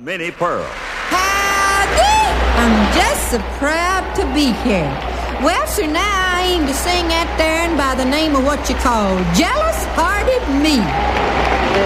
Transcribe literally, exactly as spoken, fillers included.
Minnie Pearl. Howdy! I'm just so proud to be here. Well, sir, now I aim to sing out there and by the name of what you call jealous-hearted me.